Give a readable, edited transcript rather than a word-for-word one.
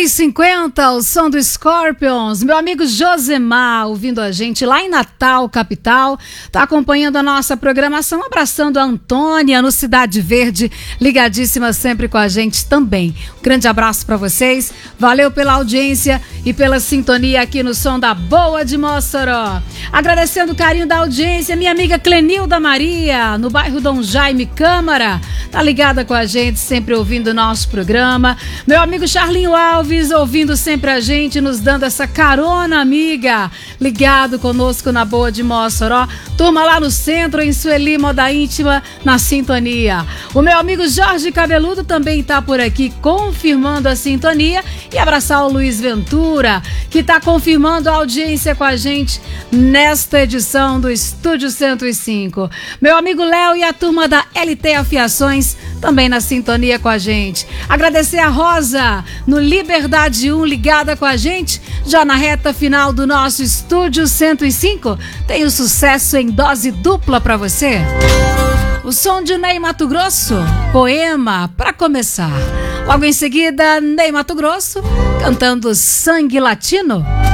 9h50, o som do Scorpions. Meu amigo Josemar, ouvindo a gente lá em Natal, capital, tá acompanhando a nossa programação, abraçando a Antônia no Cidade Verde, ligadíssima sempre com a gente também. Um grande abraço para vocês, valeu pela audiência e pela sintonia aqui no Som da Boa de Mossoró. Agradecendo o carinho da audiência, minha amiga Clenilda Maria, no bairro Dom Jaime Câmara, tá ligada com a gente, sempre ouvindo o nosso programa. Meu amigo Charlinho Alves, ouvindo sempre a gente, nos dando essa carona, amiga, ligado conosco na Boa de Mossoró. Turma lá no centro, em Sueli, Moda Íntima, na sintonia. O meu amigo Jorge Cabeludo também tá por aqui, confirmando a sintonia. E abraçar o Luiz Ventura, que tá confirmando a audiência com a gente nesta edição do Estúdio 105. Meu amigo Léo e a turma da LT Afiações também na sintonia com a gente. Agradecer a Rosa, no Liberdade 1, ligada com a gente, já na reta final do nosso Estúdio 105. Tem o sucesso em dose dupla para você. O som de Ney Matogrosso, Poema, para começar. Logo em seguida, Ney Matogrosso, cantando Sangue Latino.